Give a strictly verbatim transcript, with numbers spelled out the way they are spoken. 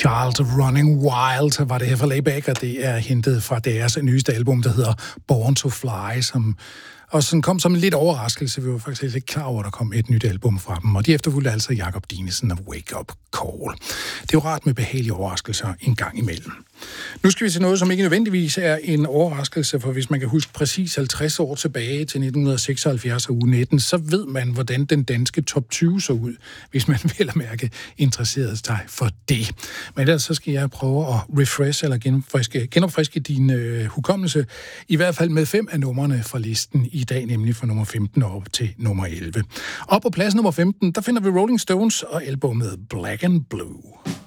Child Running Wild var det her fra Layback, og det er hentet fra deres nyeste album, der hedder Born to Fly, som og sådan kom som en lidt overraskelse. Vi var faktisk ikke klar over, at der kom et nyt album fra dem, og de efterfulgte altså Jakob Dinesen og Wake Up Call. Det er jo rart med behagelige overraskelser en gang imellem. Nu skal vi til noget, som ikke nødvendigvis er en overraskelse, for hvis man kan huske præcis halvtreds år tilbage til nitten seksoghalvfjerds og uge nitten, så ved man, hvordan den danske top tyve så ud, hvis man vel at mærke interesserede sig for det. Men ellers så skal jeg prøve at refresh eller genopfriske, genopfriske din øh, hukommelse, i hvert fald med fem af numrene fra listen i dag, nemlig fra nummer femten op til nummer elleve. Og på plads nummer femten, der finder vi Rolling Stones og albumet Black and Blue.